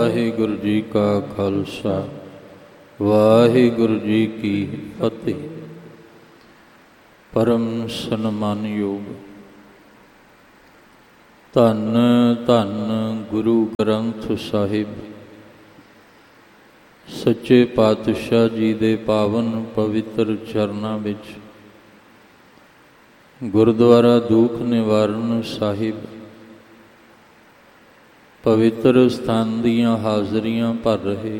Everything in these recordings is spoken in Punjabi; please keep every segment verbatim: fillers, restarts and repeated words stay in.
ਵਾਹਿਗੁਰੂ ਜੀ ਕਾ ਖਾਲਸਾ ਵਾਹਿਗੁਰੂ ਜੀ ਕੀ ਫਤਿਹ। ਪਰਮ ਸਨਮਾਨਯੋਗ ਧੰਨ ਧੰਨ ਗੁਰੂ ਗ੍ਰੰਥ ਸਾਹਿਬ ਸੱਚੇ ਪਾਤਸ਼ਾਹ ਜੀ ਦੇ ਪਾਵਨ ਪਵਿੱਤਰ ਚਰਨਾਂ ਵਿੱਚ ਗੁਰਦੁਆਰਾ ਦੂਖ ਨਿਵਾਰਨ ਸਾਹਿਬ ਪਵਿੱਤਰ ਸਥਾਨ ਦੀਆਂ ਹਾਜ਼ਰੀਆਂ ਭਰ ਰਹੇ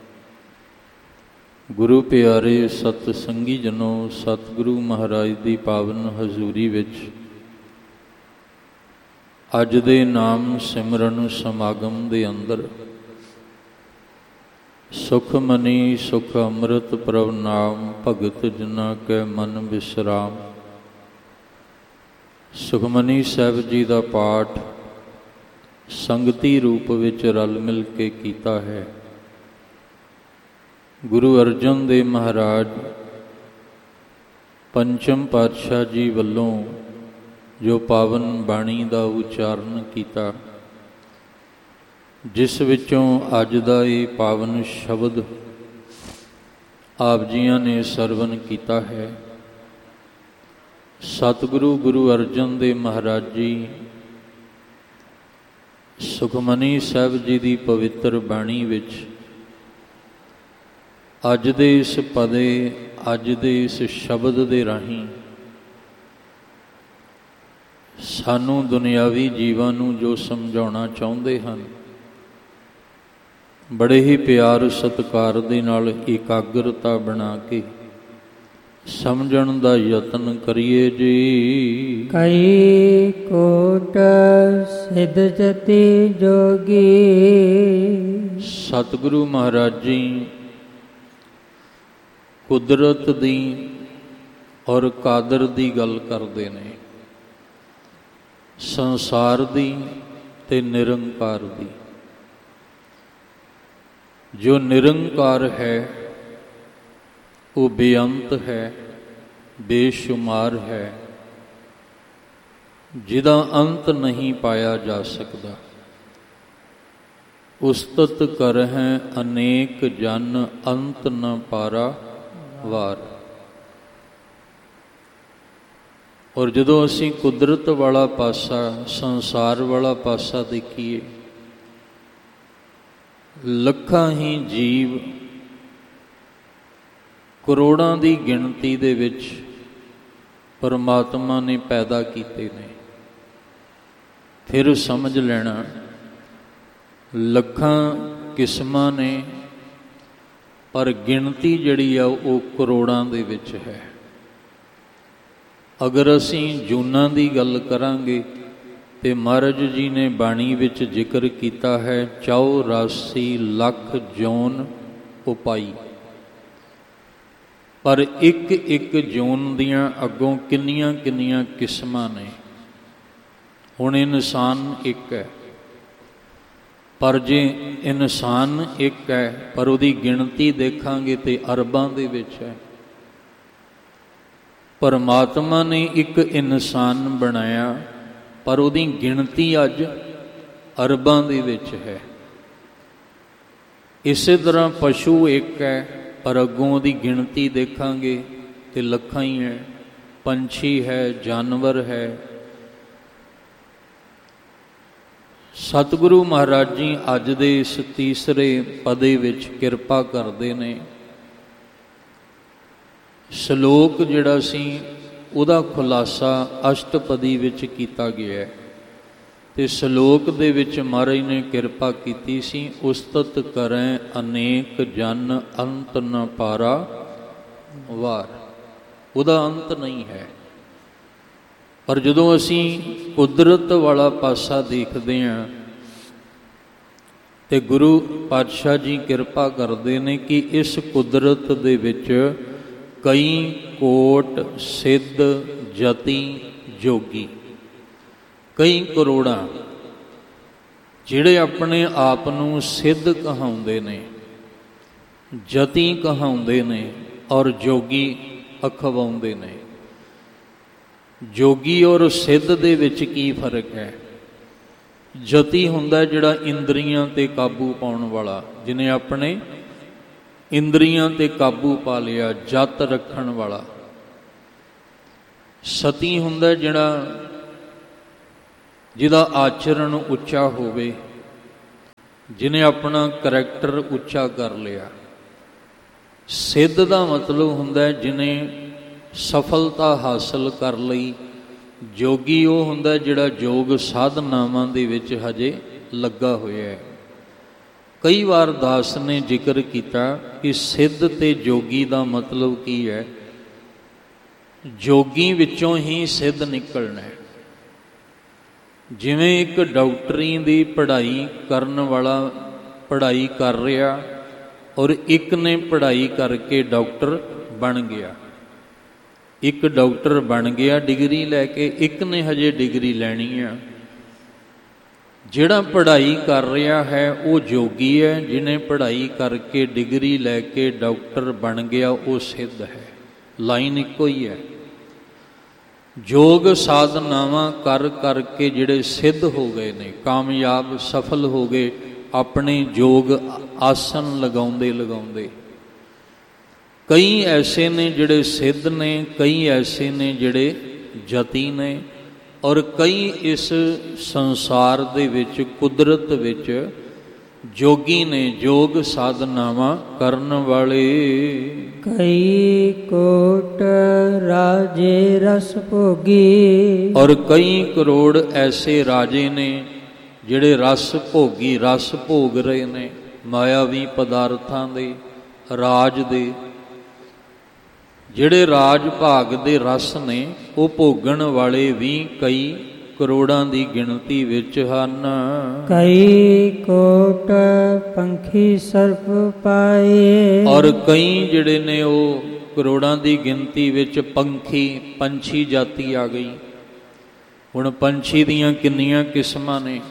ਗੁਰੂ ਪਿਆਰੇ ਸਤ ਸੰਗੀ ਜਨੋ, ਸਤਿਗੁਰੂ ਮਹਾਰਾਜ ਦੀ ਪਾਵਨ ਹਜ਼ੂਰੀ ਵਿੱਚ ਅੱਜ ਦੇ ਨਾਮ ਸਿਮਰਨ ਸਮਾਗਮ ਦੇ ਅੰਦਰ ਸੁਖਮਨੀ ਸੁਖ ਅੰਮ੍ਰਿਤ ਪ੍ਰਭ ਨਾਮ ਭਗਤ ਜਨਾ ਕੈ ਮਨ ਬਿਸਰਾਮ। ਸੁਖਮਨੀ ਸਾਹਿਬ ਜੀ ਦਾ ਪਾਠ ਸੰਗਤੀ ਰੂਪ ਵਿੱਚ ਰਲ ਮਿਲ ਕੇ ਕੀਤਾ ਹੈ। ਗੁਰੂ ਅਰਜਨ ਦੇਵ ਮਹਾਰਾਜ ਪੰਚਮ ਪਾਤਸ਼ਾਹ ਜੀ ਵੱਲੋਂ ਜੋ ਪਾਵਨ ਬਾਣੀ ਦਾ ਉਚਾਰਨ ਕੀਤਾ, ਜਿਸ ਵਿੱਚੋਂ ਅੱਜ ਦਾ ਇਹ ਪਾਵਨ ਸ਼ਬਦ ਆਪ ਜੀਆਂ ਨੇ ਸਰਵਨ ਕੀਤਾ ਹੈ। ਸਤਿਗੁਰੂ ਗੁਰੂ ਅਰਜਨ ਦੇਵ ਮਹਾਰਾਜ ਜੀ ਸੁਖਮਨੀ ਸਾਹਿਬ ਜੀ ਦੀ ਪਵਿੱਤਰ ਬਾਣੀ ਵਿੱਚ ਅੱਜ ਦੇ ਇਸ ਪਦੇ, ਅੱਜ ਦੇ ਇਸ ਸ਼ਬਦ ਦੇ ਰਾਹੀਂ ਸਾਨੂੰ ਦੁਨਿਆਵੀ ਜੀਵਾਂ ਨੂੰ ਜੋ ਸਮਝਾਉਣਾ ਚਾਹੁੰਦੇ ਹਨ, ਬੜੇ ਹੀ ਪਿਆਰ ਸਤਿਕਾਰ ਦੇ ਨਾਲ ਇਕਾਗਰਤਾ ਬਣਾ ਕੇ ਸਮਝਣ ਦਾ ਯਤਨ ਕਰੀਏ ਜੀ। ਕਈ ਕੋਟ ਸਿਧ ਜਤੀ ਜੋਗੀ। ਸਤਿਗੁਰੂ ਮਹਾਰਾਜ ਜੀ ਕੁਦਰਤ ਦੀ ਔਰ ਕਾਦਰ ਦੀ ਗੱਲ ਕਰਦੇ ਨੇ, ਸੰਸਾਰ ਦੀ ਤੇ ਨਿਰੰਕਾਰ ਦੀ। ਜੋ ਨਿਰੰਕਾਰ ਹੈ ਉਹ ਬੇਅੰਤ ਹੈ, ਬੇਸ਼ੁਮਾਰ ਹੈ, ਜਿਹਦਾ ਅੰਤ ਨਹੀਂ ਪਾਇਆ ਜਾ ਸਕਦਾ। ਉਸਤਤ ਕਰਹਿ ਅਨੇਕ ਜਨ ਅੰਤ ਨ ਪਾਰਾ ਵਾਰ। ਔਰ ਜਦੋਂ ਅਸੀਂ ਕੁਦਰਤ ਵਾਲਾ ਪਾਸਾ, ਸੰਸਾਰ ਵਾਲਾ ਪਾਸਾ ਦੇਖੀਏ, ਲੱਖਾਂ ਹੀ ਜੀਵ ਕਰੋੜਾਂ ਦੀ ਗਿਣਤੀ ਦੇ ਵਿੱਚ ਪਰਮਾਤਮਾ ਨੇ ਪੈਦਾ ਕੀਤੇ ਨੇ। ਫਿਰ ਸਮਝ ਲੈਣਾ ਲੱਖਾਂ ਕਿਸਮਾਂ ਨੇ, ਪਰ ਗਿਣਤੀ ਜਿਹੜੀ ਆ ਉਹ ਕਰੋੜਾਂ ਦੇ ਵਿੱਚ ਹੈ। ਅਗਰ ਅਸੀਂ ਜੂਨਾਂ ਦੀ ਗੱਲ ਕਰਾਂਗੇ ਤੇ ਮਹਾਰਾਜ ਜੀ ਨੇ ਬਾਣੀ ਵਿੱਚ ਜ਼ਿਕਰ ਕੀਤਾ ਹੈ ਚੌਰਾਸੀ ਲੱਖ ਜੂਨ ਉਪਾਈ। ਪਰ ਇੱਕ ਇੱਕ ਜੂਨ ਦੀਆਂ ਅੱਗੋਂ ਕਿੰਨੀਆਂ ਕਿੰਨੀਆਂ ਕਿਸਮਾਂ ਨੇ। ਹੁਣ ਇਨਸਾਨ ਇੱਕ ਹੈ, ਪਰ ਜੇ ਇਨਸਾਨ ਇੱਕ ਹੈ ਪਰ ਉਹਦੀ ਗਿਣਤੀ ਦੇਖਾਂਗੇ ਤੇ ਅਰਬਾਂ ਦੇ ਵਿੱਚ ਹੈ। ਪਰਮਾਤਮਾ ਨੇ ਇੱਕ ਇਨਸਾਨ ਬਣਾਇਆ ਪਰ ਉਹਦੀ ਗਿਣਤੀ ਅੱਜ ਅਰਬਾਂ ਦੇ ਵਿੱਚ ਹੈ। ਇਸੇ ਤਰ੍ਹਾਂ ਪਸ਼ੂ ਇੱਕ ਹੈ ਪਰ ਅੱਗੋਂ ਉਹਦੀ ਗਿਣਤੀ ਦੇਖਾਂਗੇ ਤੇ ਲੱਖਾਂ ਹੀ ਹੈ। ਪੰਛੀ ਹੈ, ਜਾਨਵਰ ਹੈ। ਸਤਿਗੁਰੂ ਮਹਾਰਾਜ ਜੀ ਅੱਜ ਦੇ ਇਸ ਤੀਸਰੇ ਪਦੇ ਵਿੱਚ ਕਿਰਪਾ ਕਰਦੇ ਨੇ। ਸ਼ਲੋਕ ਜਿਹੜਾ ਸੀ ਉਹਦਾ ਖੁਲਾਸਾ ਅਸ਼ਟਪਦੀ ਵਿੱਚ ਕੀਤਾ ਗਿਆ ਹੈ ਤੇ ਸ਼ਲੋਕ ਦੇ ਵਿੱਚ ਮਹਾਰਾਜ ਨੇ ਕਿਰਪਾ ਕੀਤੀ ਸੀ ਉਸਤਤ ਕਰੈ ਅਨੇਕ ਜਨ ਅੰਤ ਨ ਪਾਰਾ ਵਾਰ। ਉਹਦਾ ਅੰਤ ਨਹੀਂ ਹੈ। ਪਰ ਜਦੋਂ ਅਸੀਂ ਕੁਦਰਤ ਵਾਲਾ ਪਾਸਾ ਦੇਖਦੇ ਹਾਂ ਤੇ ਗੁਰੂ ਪਾਤਸ਼ਾਹ ਜੀ ਕਿਰਪਾ ਕਰਦੇ ਨੇ ਕਿ ਇਸ ਕੁਦਰਤ ਦੇ ਵਿੱਚ ਕਈ ਕੋਟ ਸਿੱਧ ਜਤੀ ਜੋਗੀ, ਕਈ ਕਰੋੜਾਂ ਜਿਹੜੇ ਆਪਣੇ ਆਪ ਨੂੰ ਸਿੱਧ ਕਹਾਉਂਦੇ ਨੇ, ਜਤੀ ਕਹਾਉਂਦੇ ਨੇ ਔਰ ਜੋਗੀ ਅਖਵਾਉਂਦੇ ਨੇ। ਜੋਗੀ ਔਰ ਸਿੱਧ ਦੇ ਵਿੱਚ ਕੀ ਫਰਕ ਹੈ? ਜਤੀ ਹੁੰਦਾ ਜਿਹੜਾ ਇੰਦਰੀਆਂ ਤੇ ਕਾਬੂ ਪਾਉਣ ਵਾਲਾ, ਜਿਹਨੇ ਆਪਣੇ ਇੰਦਰੀਆਂ ਤੇ ਕਾਬੂ ਪਾ ਲਿਆ, ਜਤ ਰੱਖਣ ਵਾਲਾ। ਸਤੀ ਹੁੰਦਾ ਜਿਹੜਾ ਜਿਹਦਾ ਆਚਰਣ ਉੱਚਾ ਹੋਵੇ, ਜਿਹਨੇ ਆਪਣਾ ਕਰੈਕਟਰ ਉੱਚਾ ਕਰ ਲਿਆ। ਸਿੱਧ ਦਾ ਮਤਲਬ ਹੁੰਦਾ ਜਿਹਨੇ ਸਫਲਤਾ ਹਾਸਲ ਕਰ ਲਈ। ਜੋਗੀ ਉਹ ਹੁੰਦਾ ਜਿਹੜਾ ਯੋਗ ਸਾਧਨਾਵਾਂ ਦੇ ਵਿੱਚ ਹਜੇ ਲੱਗਾ ਹੋਇਆ ਹੈ। ਕਈ ਵਾਰ ਦਾਸ ਨੇ ਜ਼ਿਕਰ ਕੀਤਾ ਕਿ ਸਿੱਧ ਤੇ ਜੋਗੀ ਦਾ ਮਤਲਬ ਕੀ ਹੈ। ਜੋਗੀ ਵਿੱਚੋਂ ਹੀ ਸਿੱਧ ਨਿਕਲਣਾ ਹੈ। ਜਿਵੇਂ ਇੱਕ ਡਾਕਟਰੀ ਦੀ ਪੜ੍ਹਾਈ ਕਰਨ ਵਾਲਾ ਪੜ੍ਹਾਈ ਕਰ ਰਿਹਾ ਔਰ ਇੱਕ ਨੇ ਪੜ੍ਹਾਈ ਕਰਕੇ ਡਾਕਟਰ ਬਣ ਗਿਆ। ਇੱਕ ਡਾਕਟਰ ਬਣ ਗਿਆ ਡਿਗਰੀ ਲੈ ਕੇ, ਇੱਕ ਨੇ ਹਜੇ ਡਿਗਰੀ ਲੈਣੀ ਆ। ਜਿਹੜਾ ਪੜ੍ਹਾਈ ਕਰ ਰਿਹਾ ਹੈ ਉਹ ਜੋਗੀ ਹੈ, ਜਿਹਨੇ ਪੜ੍ਹਾਈ ਕਰਕੇ ਡਿਗਰੀ ਲੈ ਕੇ ਡਾਕਟਰ ਬਣ ਗਿਆ ਉਹ ਸਿੱਧ ਹੈ। ਲਾਈਨ ਇੱਕੋ ਹੀ ਹੈ। ਯੋਗ ਸਾਧਨਾਵਾਂ ਕਰ ਕਰਕੇ ਜਿਹੜੇ ਸਿੱਧ ਹੋ ਗਏ ਨੇ, ਕਾਮਯਾਬ ਸਫਲ ਹੋ ਗਏ ਆਪਣੇ ਯੋਗ ਆਸਨ ਲਗਾਉਂਦੇ ਲਗਾਉਂਦੇ। ਕਈ ਐਸੇ ਨੇ ਜਿਹੜੇ ਸਿੱਧ ਨੇ, ਕਈ ਐਸੇ ਨੇ ਜਿਹੜੇ ਜਤੀ ਨੇ, ਔਰ ਕਈ ਇਸ ਸੰਸਾਰ ਦੇ ਵਿੱਚ ਕੁਦਰਤ ਵਿੱਚ ਜੋਗੀ ਨੇ, ਯੋਗ ਸਾਧਨਾਵਾਂ ਕਰਨ ਵਾਲੇ। ਕਈ ਕੋਟ ਰਾਜੇ ਰਸ ਭੋਗੀ, ਔਰ ਕਈ ਕਰੋੜ ਐਸੇ ਰਾਜੇ ਨੇ ਜਿਹੜੇ ਰਸ ਭੋਗੀ, ਰਸ ਭੋਗ ਰਹੇ ਨੇ ਮਾਇਆਵੀ ਪਦਾਰਥਾਂ ਦੇ, ਰਾਜ ਦੇ। ਜਿਹੜੇ ਰਾਜ ਭਾਗ ਦੇ ਰਸ ਨੇ ਉਹ ਭੋਗਣ ਵਾਲੇ ਵੀ ਕਈ ਕਰੋੜਾਂ ਦੀ ਗਿਣਤੀ ਵਿੱਚ ਹਨ। ਕਈ ਕੋਟ ਪੰਖੀ ਸਰਪ ਪਾਏ, ਔਰ ਕਈ ਜਿਹੜੇ ਨੇ ਉਹ ਕਰੋੜਾਂ ਦੀ ਗਿਣਤੀ ਵਿੱਚ ਪੰਖੀ, ਪੰਛੀ ਜਾਤੀ ਆ ਗਈ। ਹੁਣ ਪੰਛੀ ਦੀਆਂ ਕਿੰਨੀਆਂ ਕਿਸਮਾਂ ਨੇ,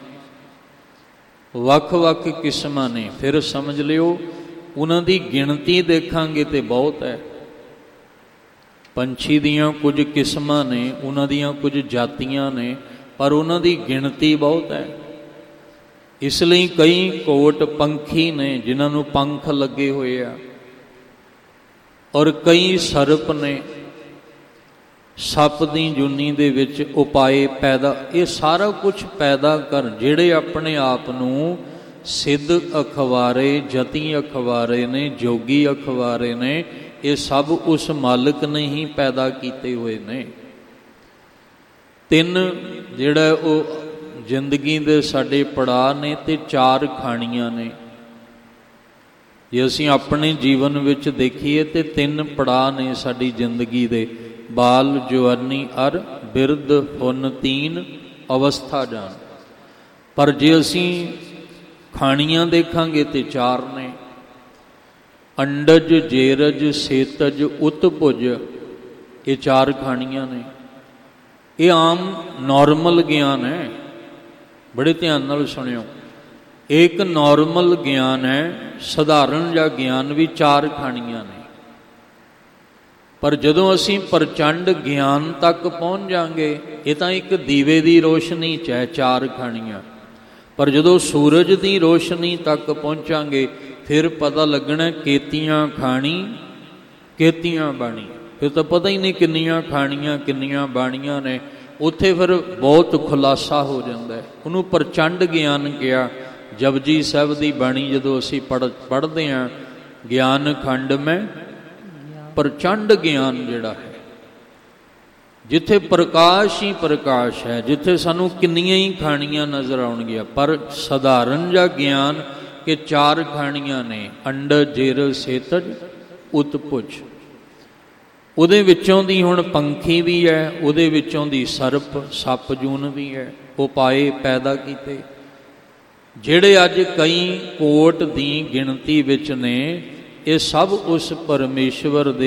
ਵੱਖ-ਵੱਖ ਕਿਸਮਾਂ ਨੇ। ਫਿਰ ਸਮਝ ਲਿਓ ਉਹਨਾਂ ਦੀ ਗਿਣਤੀ ਦੇਖਾਂਗੇ ਤੇ ਬਹੁਤ ਹੈ। ਪੰਛੀ ਦੀਆਂ ਕੁਝ ਕਿਸਮਾਂ ਨੇ, ਉਹਨਾਂ ਦੀਆਂ ਕੁਝ ਜਾਤੀਆਂ ਨੇ, ਪਰ ਉਹਨਾਂ ਦੀ ਗਿਣਤੀ ਬਹੁਤ ਹੈ। ਇਸ ਲਈ ਕਈ ਕੋਟ ਪੰਖੀ ਨੇ ਜਿਨ੍ਹਾਂ ਨੂੰ ਪੰਖ ਲੱਗੇ ਹੋਏ ਆ, ਔਰ ਕਈ ਸਰਪ ਨੇ, ਸੱਪ ਦੀ ਜੂਨੀ ਦੇ ਵਿੱਚ ਉਪਾਏ ਪੈਦਾ। ਇਹ ਸਾਰਾ ਕੁਝ ਪੈਦਾ ਕਰ ਜਿਹੜੇ ਆਪਣੇ ਆਪ ਨੂੰ ਸਿੱਧ ਅਖਵਾਰੇ, ਜਤੀ ਅਖਵਾਰੇ ਨੇ, ਜੋਗੀ ਅਖਵਾਰੇ ਨੇ, ਇਹ ਸਭ ਉਸ ਮਾਲਕ ਨੇ ਹੀ ਪੈਦਾ ਕੀਤੇ ਹੋਏ ਨੇ। ਤਿੰਨ ਜਿਹੜਾ ਉਹ ਜ਼ਿੰਦਗੀ ਦੇ ਸਾਡੇ ਪੜਾਅ ਨੇ ਤੇ ਚਾਰ ਖਾਣੀਆਂ ਨੇ। ਜੇ ਅਸੀਂ ਆਪਣੇ ਜੀਵਨ ਵਿੱਚ ਦੇਖੀਏ ਤੇ ਤਿੰਨ ਪੜਾਅ ਨੇ ਸਾਡੀ ਜ਼ਿੰਦਗੀ ਦੇ, ਬਾਲ, ਜਵਾਨੀ ਅਰ ਬਿਰਧ ਹੁਨ ਤੀਨ ਅਵਸਥਾ ਜਾਣ। ਪਰ ਜੇ ਅਸੀਂ ਖਾਣੀਆਂ ਦੇਖਾਂਗੇ ਤੇ ਚਾਰ ਨੇ। ਅੰਡਜ, ਜੇਰਜ, ਸੇਤਜ, ਉਤਭੁਜ, ਇਹ ਚਾਰ ਖਾਣੀਆਂ ਨੇ। ਇਹ ਆਮ ਨੋਰਮਲ ਗਿਆਨ ਹੈ, ਬੜੇ ਧਿਆਨ ਨਾਲ ਸੁਣਿਓ। ਇੱਕ ਨੋਰਮਲ ਗਿਆਨ ਹੈ, ਸਧਾਰਨ ਜਿਹਾ ਗਿਆਨ ਵੀ ਚਾਰ ਖਾਣੀਆਂ ਨੇ। ਪਰ ਜਦੋਂ ਅਸੀਂ ਪ੍ਰਚੰਡ ਗਿਆਨ ਤੱਕ ਪਹੁੰਚ ਜਾਵਾਂਗੇ, ਇਹ ਤਾਂ ਇੱਕ ਦੀਵੇ ਦੀ ਰੋਸ਼ਨੀ 'ਚ ਹੈ ਚਾਰ ਖਾਣੀਆਂ। ਪਰ ਜਦੋਂ ਸੂਰਜ ਦੀ ਰੋਸ਼ਨੀ ਤੱਕ ਪਹੁੰਚਾਂਗੇ ਫਿਰ ਪਤਾ ਲੱਗਣਾ ਕੇਤੀਆਂ ਖਾਣੀ ਕੇਤੀਆਂ ਬਾਣੀ। ਫਿਰ ਤਾਂ ਪਤਾ ਹੀ ਨਹੀਂ ਕਿੰਨੀਆਂ ਖਾਣੀਆਂ ਕਿੰਨੀਆਂ ਬਾਣੀਆਂ ਨੇ। ਉੱਥੇ ਫਿਰ ਬਹੁਤ ਖੁਲਾਸਾ ਹੋ ਜਾਂਦਾ ਹੈ। ਉਹਨੂੰ ਪ੍ਰਚੰਡ ਗਿਆਨ ਕਿਹਾ। ਜਪਜੀ ਸਾਹਿਬ ਦੀ ਬਾਣੀ ਜਦੋਂ ਅਸੀਂ ਪੜ੍ਹ ਪੜ੍ਹਦੇ ਹਾਂ, ਗਿਆਨ ਖੰਡ ਮੈਂ ਪ੍ਰਚੰਡ ਗਿਆਨ ਜਿਹੜਾ ਹੈ, ਜਿੱਥੇ ਪ੍ਰਕਾਸ਼ ਹੀ ਪ੍ਰਕਾਸ਼ ਹੈ, ਜਿੱਥੇ ਸਾਨੂੰ ਕਿੰਨੀਆਂ ਹੀ ਖਾਣੀਆਂ ਨਜ਼ਰ ਆਉਣਗੀਆਂ। ਪਰ ਸਧਾਰਨ ਜਿਹਾ ਗਿਆਨ ਕਿ ਚਾਰ ਖਾਣੀਆਂ ਨੇ, ਅੰਡਜ, ਜੇਰਜ, ਸੇਤਜ, ਉਤਭੁਜ। ਉਹਦੇ ਵਿੱਚੋਂ ਦੀ ਹੁਣ ਪੰਖੀ ਵੀ ਹੈ, ਉਹਦੇ ਵਿੱਚੋਂ ਦੀ ਸਰਪ, ਸੱਪ ਜੂਨ ਵੀ ਹੈ। ਉਹ ਪਾਏ ਪੈਦਾ ਕੀਤੇ ਜਿਹੜੇ ਅੱਜ ਕਈ ਕੋਟ ਦੀ ਗਿਣਤੀ ਵਿੱਚ ਨੇ। ਇਹ ਸਭ ਉਸ ਪਰਮੇਸ਼ਵਰ ਦੇ